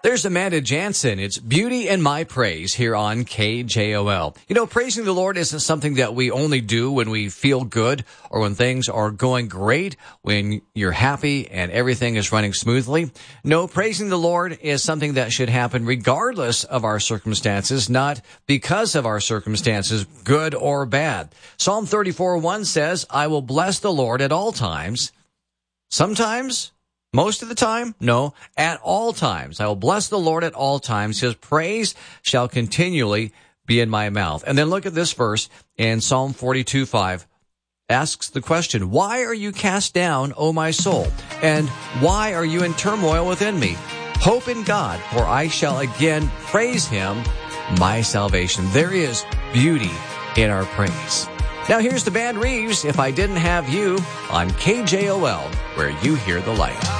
There's Amanda Jansen. It's Beauty in My Praise here on KJOL. You know, praising the Lord isn't something that we only do when we feel good or when things are going great, when you're happy and everything is running smoothly. No, praising the Lord is something that should happen regardless of our circumstances, not because of our circumstances, good or bad. Psalm 34:1 says, I will bless the Lord at all times. Sometimes, most of the time? No, at all times. I will bless the Lord at all times. His praise shall continually be in my mouth. And then look at this verse in Psalm 42:5. Asks the question, why are you cast down, O my soul? And why are you in turmoil within me? Hope in God, for I shall again praise him, my salvation. There is beauty in our praise. Now here's the band Reeves, If I Didn't Have You, on KJOL, where you hear the light.